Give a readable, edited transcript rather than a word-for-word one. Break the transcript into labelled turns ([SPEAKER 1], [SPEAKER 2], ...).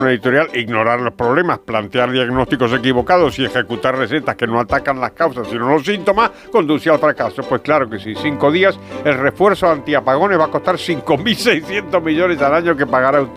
[SPEAKER 1] editorial, ignorar los problemas, plantear diagnósticos equivocados y ejecutar recetas que no atacan las causas sino los síntomas, conduce al fracaso. Pues claro que sí, 5 días, el refuerzo antiapagones va a costar 5.600 millones al año que pagará